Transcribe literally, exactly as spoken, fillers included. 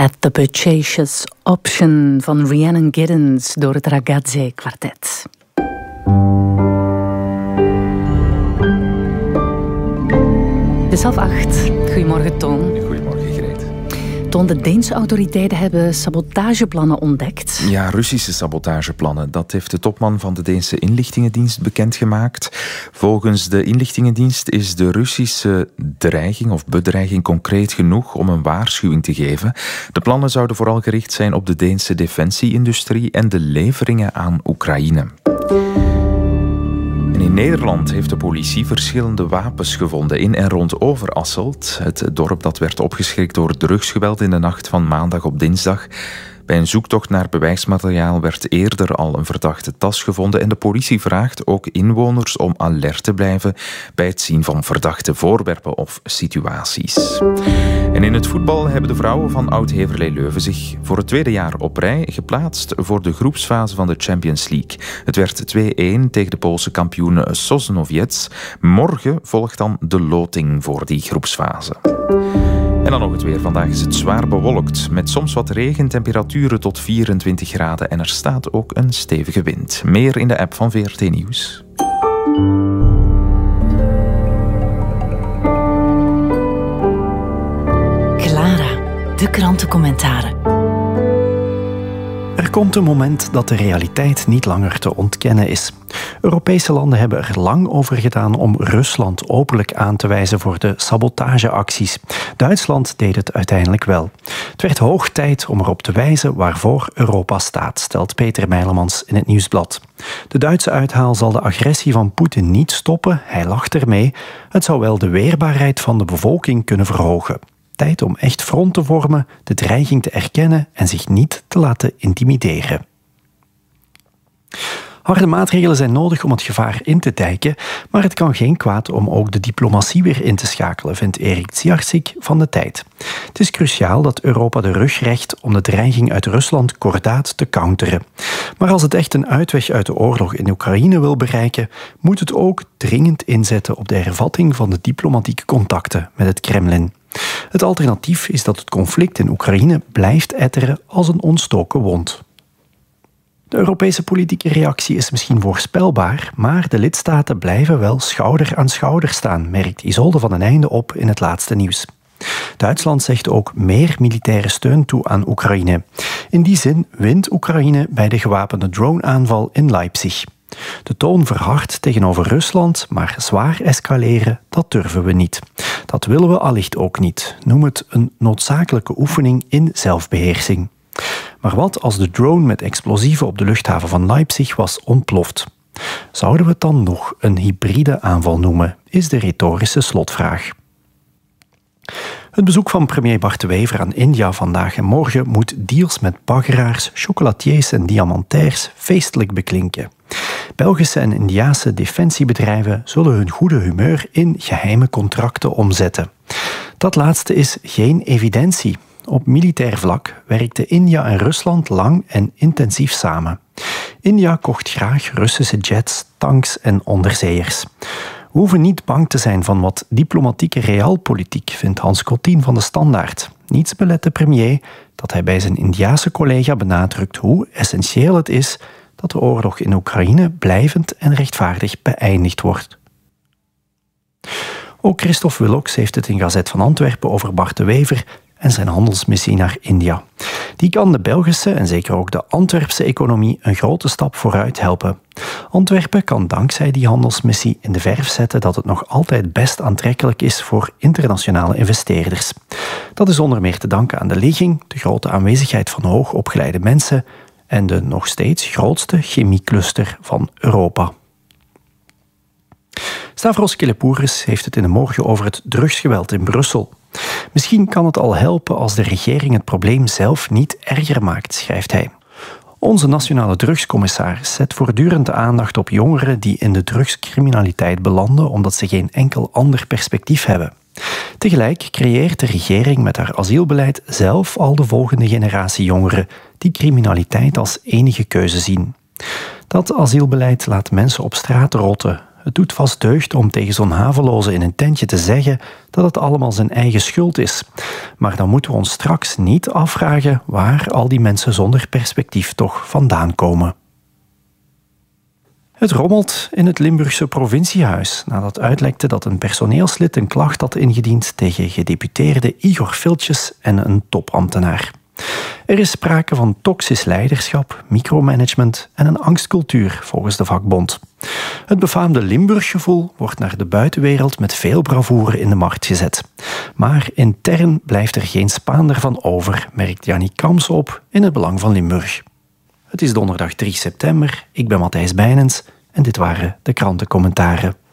At the Purchase Option van Rhiannon Giddens door het Ragazzi Quartet. Het is half acht. Goedemorgen, Toon. Goedemorgen, Greet. Toon, de Deense autoriteiten hebben sabotageplannen ontdekt. Ja, Russische sabotageplannen. Dat heeft de topman van de Deense inlichtingendienst bekendgemaakt. Volgens de inlichtingendienst is de Russische dreiging of bedreiging concreet genoeg om een waarschuwing te geven. De plannen zouden vooral gericht zijn op de Deense defensieindustrie en de leveringen aan Oekraïne. In Nederland heeft de politie verschillende wapens gevonden in en rond Overasselt. Het dorp dat werd opgeschrikt door drugsgeweld in de nacht van maandag op dinsdag. Bij een zoektocht naar bewijsmateriaal werd eerder al een verdachte tas gevonden en de politie vraagt ook inwoners om alert te blijven bij het zien van verdachte voorwerpen of situaties. En in het voetbal hebben de vrouwen van Oud-Heverlee Leuven zich voor het tweede jaar op rij geplaatst voor de groepsfase van de Champions League. Het werd twee-een tegen de Poolse kampioen Sosnowiec. Morgen volgt dan de loting voor die groepsfase. En dan nog het weer. Vandaag is het zwaar bewolkt, met soms wat regen, temperaturen tot vierentwintig graden en er staat ook een stevige wind. Meer in de app van V R T Nieuws. Clara, de krantencommentaren. Er komt een moment dat de realiteit niet langer te ontkennen is. Europese landen hebben er lang over gedaan om Rusland openlijk aan te wijzen voor de sabotageacties. Duitsland deed het uiteindelijk wel. Het werd hoog tijd om erop te wijzen waarvoor Europa staat, stelt Peter Meilemans in het Nieuwsblad. De Duitse uithaal zal de agressie van Poetin niet stoppen, hij lacht ermee. Het zou wel de weerbaarheid van de bevolking kunnen verhogen. Tijd om echt front te vormen, de dreiging te erkennen en zich niet te laten intimideren. Harde maatregelen zijn nodig om het gevaar in te dijken, maar het kan geen kwaad om ook de diplomatie weer in te schakelen, vindt Erik Tsiarsik van De Tijd. Het is cruciaal dat Europa de rug recht om de dreiging uit Rusland kordaat te counteren. Maar als het echt een uitweg uit de oorlog in Oekraïne wil bereiken, moet het ook dringend inzetten op de hervatting van de diplomatieke contacten met het Kremlin. Het alternatief is dat het conflict in Oekraïne blijft etteren als een ontstoken wond. De Europese politieke reactie is misschien voorspelbaar, maar de lidstaten blijven wel schouder aan schouder staan, merkt Isolde van den Einde op in het laatste nieuws. Duitsland zegt ook meer militaire steun toe aan Oekraïne. In die zin wint Oekraïne bij de gewapende drone-aanval in Leipzig. De toon verhardt tegenover Rusland, maar zwaar escaleren, dat durven we niet. Dat willen we allicht ook niet. Noem het een noodzakelijke oefening in zelfbeheersing. Maar wat als de drone met explosieven op de luchthaven van Leipzig was ontploft? Zouden we het dan nog een hybride aanval noemen, is de retorische slotvraag. Het bezoek van premier Bart De Wever aan India vandaag en morgen moet deals met baggeraars, chocolatiers en diamantairs feestelijk beklinken. Belgische en Indiase defensiebedrijven zullen hun goede humeur in geheime contracten omzetten. Dat laatste is geen evidentie. Op militair vlak werkten India en Rusland lang en intensief samen. India kocht graag Russische jets, tanks en onderzeeërs. We hoeven niet bang te zijn van wat diplomatieke realpolitiek, vindt Hans Cottien van de Standaard. Niets belet de premier dat hij bij zijn Indiase collega benadrukt hoe essentieel het is dat de oorlog in Oekraïne blijvend en rechtvaardig beëindigd wordt. Ook Christophe Willocks heeft het in Gazet van Antwerpen over Bart De Wever en zijn handelsmissie naar India. Die kan de Belgische en zeker ook de Antwerpse economie een grote stap vooruit helpen. Antwerpen kan dankzij die handelsmissie in de verf zetten dat het nog altijd best aantrekkelijk is voor internationale investeerders. Dat is onder meer te danken aan de ligging, de grote aanwezigheid van hoogopgeleide mensen en de nog steeds grootste chemiecluster van Europa. Stavros Kilepouris heeft het in de morgen over het drugsgeweld in Brussel. Misschien kan het al helpen als de regering het probleem zelf niet erger maakt, schrijft hij. Onze nationale drugscommissaris zet voortdurend de aandacht op jongeren die in de drugscriminaliteit belanden omdat ze geen enkel ander perspectief hebben. Tegelijk creëert de regering met haar asielbeleid zelf al de volgende generatie jongeren die criminaliteit als enige keuze zien. Dat asielbeleid laat mensen op straat rotten, Het doet vast deugd om tegen zo'n haveloze in een tentje te zeggen dat het allemaal zijn eigen schuld is. Maar dan moeten we ons straks niet afvragen waar al die mensen zonder perspectief toch vandaan komen. Het rommelt in het Limburgse provinciehuis nadat uitlekte dat een personeelslid een klacht had ingediend tegen gedeputeerde Igor Filtjes en een topambtenaar. Er is sprake van toxisch leiderschap, micromanagement en een angstcultuur volgens de vakbond. Het befaamde Limburggevoel wordt naar de buitenwereld met veel bravoure in de markt gezet. Maar intern blijft er geen spaander van over, merkt Jannie Kams op in het Belang van Limburg. Het is donderdag drie september, ik ben Matthijs Bijnens en dit waren de krantencommentaren.